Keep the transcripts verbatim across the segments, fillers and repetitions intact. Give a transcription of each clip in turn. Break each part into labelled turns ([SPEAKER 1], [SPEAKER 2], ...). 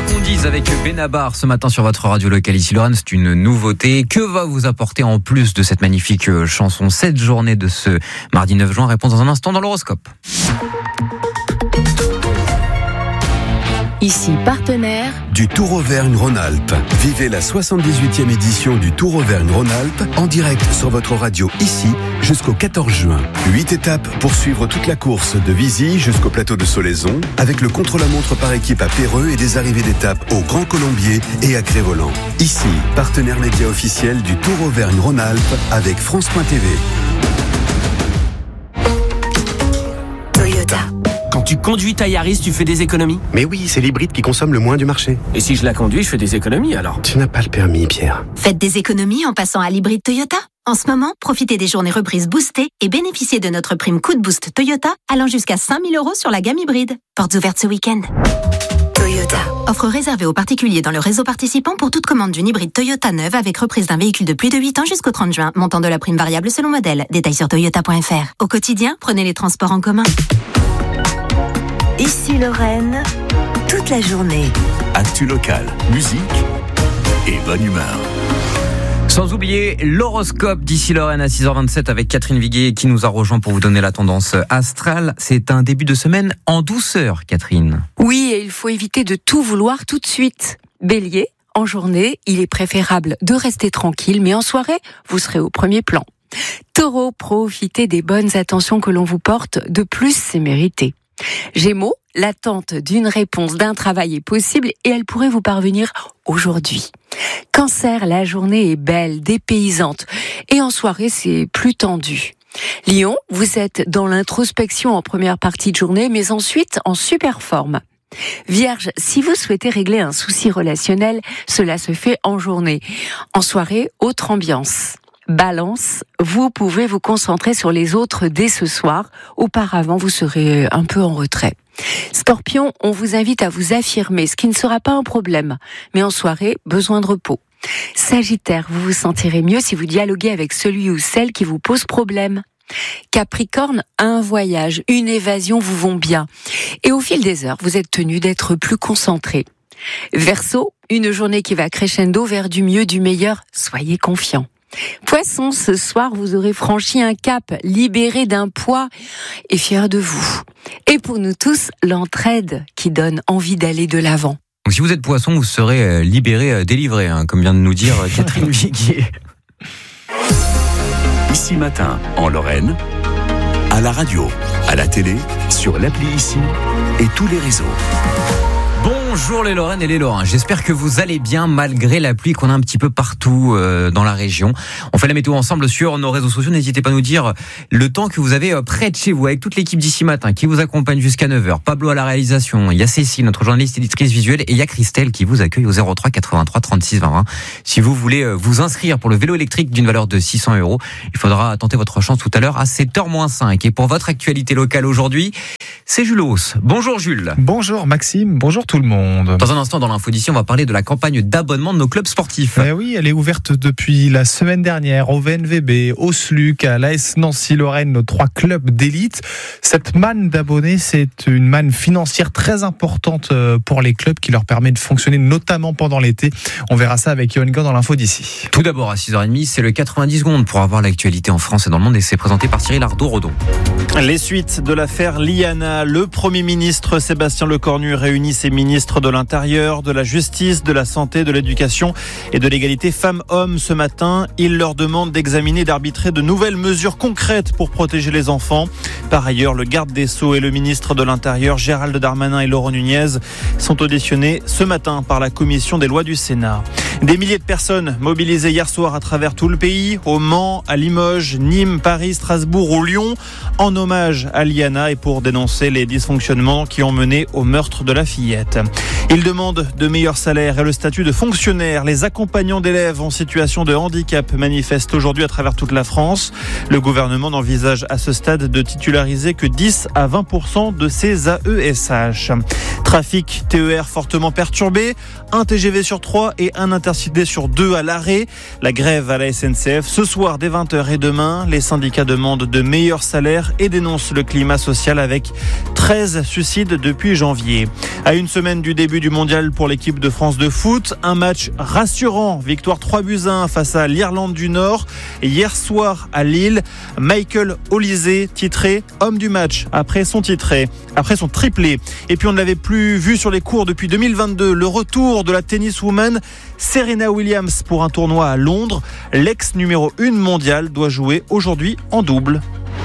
[SPEAKER 1] Mondiz avec Benabar ce matin sur votre radio locale ici Lorraine, c'est une nouveauté. Que va vous apporter en plus de cette magnifique chanson cette journée de ce mardi neuf juin? Réponse dans un instant dans l'horoscope.
[SPEAKER 2] Ici partenaire
[SPEAKER 3] du Tour Auvergne-Rhône-Alpes. Vivez la soixante-dix-huitième édition du Tour Auvergne-Rhône-Alpes en direct sur votre radio ici jusqu'au quatorze juin. Huit étapes pour suivre toute la course de Vizy jusqu'au plateau de Solaison avec le contre-la-montre par équipe à Péreux et des arrivées d'étapes au Grand Colombier et à Crévolant. Ici, partenaire média officiel du Tour Auvergne-Rhône-Alpes avec France point T V.
[SPEAKER 2] Toyota.
[SPEAKER 4] Quand tu conduis ta Yaris, tu fais des économies?
[SPEAKER 5] Mais oui, c'est l'hybride qui consomme le moins du marché.
[SPEAKER 4] Et si je la conduis, je fais des économies alors?
[SPEAKER 5] Tu n'as pas le permis, Pierre.
[SPEAKER 2] Faites des économies en passant à l'hybride Toyota. En ce moment, profitez des journées reprises boostées et bénéficiez de notre prime coup de boost Toyota allant jusqu'à cinq mille euros sur la gamme hybride. Portes ouvertes ce week-end. Toyota. Offre réservée aux particuliers dans le réseau participant pour toute commande d'une hybride Toyota neuve avec reprise d'un véhicule de plus de huit ans jusqu'au trente juin. Montant de la prime variable selon modèle. Détails sur toyota point f r. Au quotidien, prenez les transports en commun.
[SPEAKER 6] Ici Lorraine, toute la journée.
[SPEAKER 3] Actu local, musique et bonne humeur.
[SPEAKER 1] Sans oublier l'horoscope d'ici Lorraine à six heures vingt-sept avec Catherine Viguier qui nous a rejoint pour vous donner la tendance astrale. C'est un début de semaine en douceur, Catherine.
[SPEAKER 7] Oui, et il faut éviter de tout vouloir tout de suite. Bélier, en journée, il est préférable de rester tranquille, mais en soirée, vous serez au premier plan. Taureau, profitez des bonnes attentions que l'on vous porte, de plus c'est mérité. Gémeaux, l'attente d'une réponse d'un travail est possible et elle pourrait vous parvenir aujourd'hui. Cancer, la journée est belle, dépaysante et en soirée c'est plus tendu. Lion, vous êtes dans l'introspection en première partie de journée mais ensuite en super forme. Vierge, si vous souhaitez régler un souci relationnel, cela se fait en journée. En soirée, autre ambiance. Balance, vous pouvez vous concentrer sur les autres dès ce soir. Auparavant, vous serez un peu en retrait. Scorpion, on vous invite à vous affirmer, ce qui ne sera pas un problème. Mais en soirée, besoin de repos. Sagittaire, vous vous sentirez mieux si vous dialoguez avec celui ou celle qui vous pose problème. Capricorne, un voyage, une évasion vous vont bien. Et au fil des heures, vous êtes tenu d'être plus concentré. Verseau, une journée qui va crescendo vers du mieux, du meilleur. Soyez confiant. Poisson, ce soir, vous aurez franchi un cap, libéré d'un poids et fier de vous. Et pour nous tous, l'entraide qui donne envie d'aller de l'avant.
[SPEAKER 1] Donc si vous êtes poisson, vous serez libéré, délivré, hein, comme vient de nous dire Catherine Viguier.
[SPEAKER 3] Ici matin, en Lorraine, à la radio, à la télé, sur l'appli Ici et tous les réseaux.
[SPEAKER 1] Bonjour les Lorraines et les Lorrains, j'espère que vous allez bien malgré la pluie qu'on a un petit peu partout euh, dans la région. On fait la météo ensemble sur nos réseaux sociaux, n'hésitez pas à nous dire le temps que vous avez euh, près de chez vous avec toute l'équipe d'ici matin qui vous accompagne jusqu'à neuf heures. Pablo à la réalisation, il y a Cécile, notre journaliste éditrice visuelle et il y a Christelle qui vous accueille au zéro trois quatre-vingt-trois trente-six vingt. Si vous voulez euh, vous inscrire pour le vélo électrique d'une valeur de six cents euros, il faudra tenter votre chance tout à l'heure à sept heures moins cinq. Et pour votre actualité locale aujourd'hui, c'est Jules Hauss. Bonjour Jules.
[SPEAKER 8] Bonjour Maxime, bonjour tout le monde.
[SPEAKER 1] Dans un instant, dans l'info d'ici, on va parler de la campagne d'abonnement de nos clubs sportifs.
[SPEAKER 8] Eh oui, elle est ouverte depuis la semaine dernière au V N V B, au S L U C, à l'A S Nancy-Lorraine, nos trois clubs d'élite. Cette manne d'abonnés, c'est une manne financière très importante pour les clubs qui leur permet de fonctionner notamment pendant l'été. On verra ça avec Yohan Gant dans l'info d'ici.
[SPEAKER 1] Tout d'abord, à six heures trente, c'est le quatre-vingt-dix secondes pour avoir l'actualité en France et dans le monde et c'est présenté par Cyril Ardo-Rodon.
[SPEAKER 9] Les suites de l'affaire Liana, le Premier ministre Sébastien Lecornu réunit ses ministres de l'Intérieur, de la Justice, de la Santé, de l'Éducation et de l'égalité femmes-hommes ce matin. Il leur demande d'examiner et d'arbitrer de nouvelles mesures concrètes pour protéger les enfants. Par ailleurs, le garde des Sceaux et le ministre de l'Intérieur, Gérald Darmanin et Laurent Nunez, sont auditionnés ce matin par la commission des lois du Sénat. Des milliers de personnes mobilisées hier soir à travers tout le pays, au Mans, à Limoges, Nîmes, Paris, Strasbourg ou Lyon, en hommage à Liana et pour dénoncer les dysfonctionnements qui ont mené au meurtre de la fillette. Ils demandent de meilleurs salaires et le statut de fonctionnaire. Les accompagnants d'élèves en situation de handicap manifestent aujourd'hui à travers toute la France. Le gouvernement n'envisage à ce stade de titulariser que dix à vingt pour cent de ces A E S H. Trafic T E R fortement perturbé, un T G V sur trois et un Intercité sur deux à l'arrêt. La grève à la S N C F ce soir dès vingt heures et demain. Les syndicats demandent de meilleurs salaires et dénoncent le climat social avec treize suicides depuis janvier. À une semaine du du début du mondial pour l'équipe de France de foot. Un match rassurant, victoire trois buts à un face à l'Irlande du Nord. Et hier soir à Lille, Michael Olise titré homme du match après son titré, après son triplé. Et puis on ne l'avait plus vu sur les cours depuis deux mille vingt-deux. Le retour de la tenniswoman Serena Williams pour un tournoi à Londres. L'ex numéro un mondial doit jouer aujourd'hui en double.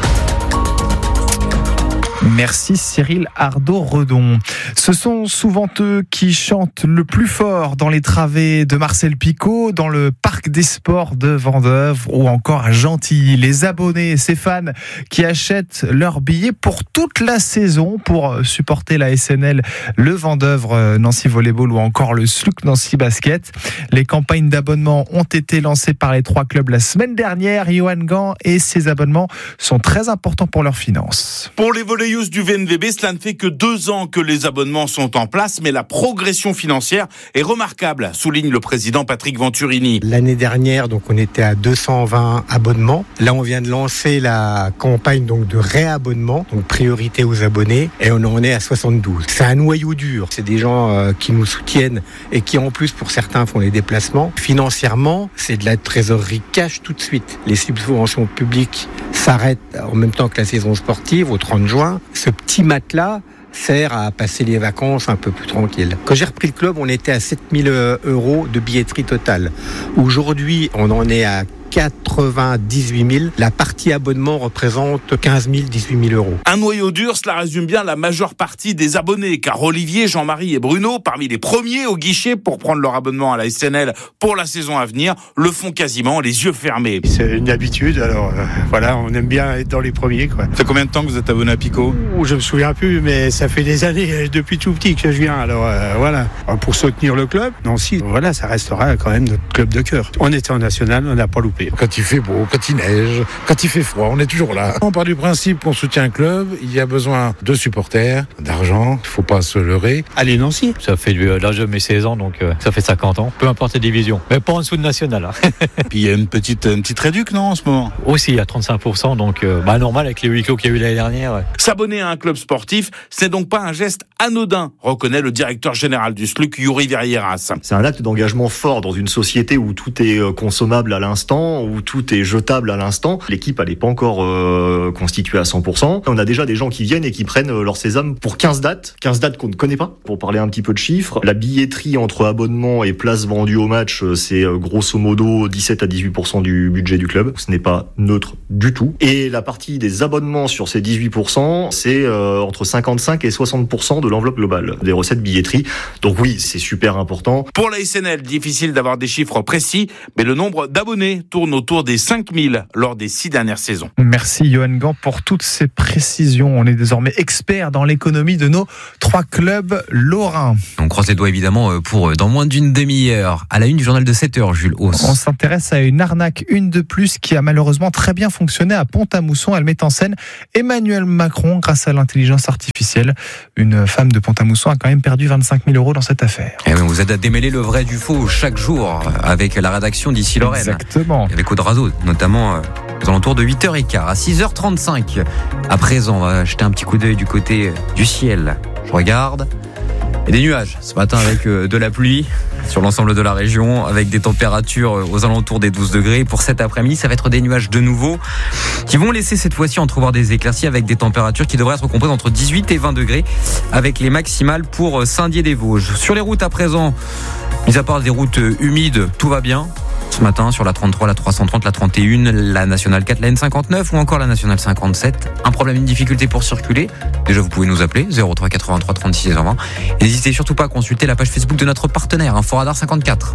[SPEAKER 8] Merci Cyril Ardo-Redon. Ce sont souvent eux qui chantent le plus fort dans les travées de Marcel Picot, dans le parc des sports de Vendeuvre ou encore à Gentilly. Les abonnés, ces fans qui achètent leurs billets pour toute la saison pour supporter la S N L, le Vendeuvre Nancy Volleyball ou encore le S L U C Nancy Basket. Les campagnes d'abonnement ont été lancées par les trois clubs la semaine dernière. Johan Gant et ses abonnements sont très importants pour leurs finances.
[SPEAKER 10] Pour les volleyeuses du V N V B, cela ne fait que deux ans que les abonnements sont en place, mais la progression financière est remarquable, souligne le président Patrick Venturini.
[SPEAKER 11] L'année dernière, donc, on était à deux cent vingt abonnements. Là, on vient de lancer la campagne donc, de réabonnement, donc priorité aux abonnés, et on en est à soixante-douze. C'est un noyau dur. C'est des gens euh, qui nous soutiennent et qui, en plus, pour certains, font les déplacements. Financièrement, c'est de la trésorerie cash tout de suite. Les subventions publiques s'arrêtent en même temps que la saison sportive, au trente juin. Ce petit matelas sert à passer les vacances un peu plus tranquille. Quand j'ai repris le club, on était à sept mille euros de billetterie totale. Aujourd'hui, on en est à quatre-vingt-dix-huit mille. La partie abonnement représente quinze mille, dix-huit mille euros.
[SPEAKER 10] Un noyau dur, cela résume bien la majeure partie des abonnés, car Olivier, Jean-Marie et Bruno, parmi les premiers au guichet pour prendre leur abonnement à la S N L pour la saison à venir, le font quasiment les yeux fermés.
[SPEAKER 12] C'est une habitude, alors euh, voilà, on aime bien être dans les premiers, quoi.
[SPEAKER 10] Ça fait combien de temps que vous êtes abonné à Picot ?
[SPEAKER 12] Ouh, je me souviens plus, mais ça fait des années, depuis tout petit que je viens, alors euh, voilà. Pour soutenir le club, Nancy, voilà, ça restera quand même notre club de cœur. On était en national, on n'a pas loupé.
[SPEAKER 13] Quand il fait beau, quand il neige, quand il fait froid, on est toujours là. On part du principe qu'on soutient un club, il y a besoin de supporters, d'argent, il ne faut pas se leurrer.
[SPEAKER 12] Allez Nancy.
[SPEAKER 14] Ça fait l'âge de mes seize ans, donc euh, ça fait cinquante ans. Peu importe les divisions, mais pas en dessous de national. Hein.
[SPEAKER 10] Puis il y a une petite, une petite réduc, non, en ce moment ?
[SPEAKER 14] Aussi, à trente-cinq pour cent, donc euh, bah, normal avec les huis clos qu'il y a eu l'année dernière. Ouais.
[SPEAKER 10] S'abonner à un club sportif, c'est donc pas un geste anodin, reconnaît le directeur général du S L U C, Yuri Verrieras.
[SPEAKER 15] C'est un acte d'engagement fort dans une société où tout est consommable à l'instant, où tout est jetable à l'instant. L'équipe, elle n'est pas encore euh, constituée à cent pour cent. On a déjà des gens qui viennent et qui prennent leur sésame pour quinze dates. quinze dates qu'on ne connaît pas. Pour parler un petit peu de chiffres, la billetterie entre abonnements et places vendues au match, c'est grosso modo dix-sept à dix-huit pour cent du budget du club. Ce n'est pas neutre du tout. Et la partie des abonnements sur ces dix-huit pour cent, c'est euh, entre cinquante-cinq et soixante pour cent de l'enveloppe globale des recettes billetterie. Donc oui, c'est super important.
[SPEAKER 10] Pour la S N L, difficile d'avoir des chiffres précis, mais le nombre d'abonnés tourne autour des cinq mille lors des six dernières saisons.
[SPEAKER 8] Merci Johan Gant pour toutes ces précisions. On est désormais experts dans l'économie de nos trois clubs lorrains.
[SPEAKER 1] On croise les doigts évidemment pour dans moins d'une demi-heure. À la une du journal de sept heures, Jules Hauss.
[SPEAKER 8] On s'intéresse à une arnaque, une de plus, qui a malheureusement très bien fonctionné à Pont-à-Mousson. Elle met en scène Emmanuel Macron grâce à l'intelligence artificielle. Une femme de Pont-à-Mousson a quand même perdu vingt-cinq mille euros dans cette affaire.
[SPEAKER 1] Et oui, on vous aide à démêler le vrai du faux chaque jour avec la rédaction d'Ici Lorraine.
[SPEAKER 8] Exactement.
[SPEAKER 1] Avec Audrazo, notamment euh, aux alentours de huit heures quinze. À six heures trente-cinq, à présent, on va jeter un petit coup d'œil du côté du ciel. Je regarde. Et des nuages ce matin avec euh, de la pluie sur l'ensemble de la région, avec des températures aux alentours des douze degrés. Pour cet après-midi, ça va être des nuages de nouveau qui vont laisser cette fois-ci entrevoir des éclaircies avec des températures qui devraient être comprises entre dix-huit et vingt degrés avec les maximales pour Saint-Dié-des-Vosges. Sur les routes à présent, mis à part des routes humides, tout va bien. Ce matin, sur la trente-trois, la trois cent trente, la trente et un, la nationale quatre, la N cinquante-neuf ou encore la nationale cinquante-sept. Un problème, une difficulté pour circuler. Déjà, vous pouvez nous appeler zéro trois quatre-vingt-trois trente-six vingt. Et n'hésitez surtout pas à consulter la page Facebook de notre partenaire, Inforadar cinquante-quatre.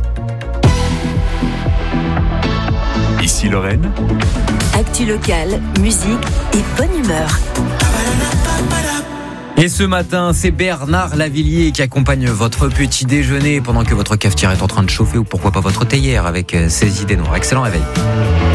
[SPEAKER 3] Ici Lorraine.
[SPEAKER 6] Actu locale, musique et bonne humeur.
[SPEAKER 1] Et ce matin, c'est Bernard Lavillier qui accompagne votre petit déjeuner pendant que votre cafetière est en train de chauffer ou pourquoi pas votre théière avec ses idées noires. Excellent réveil.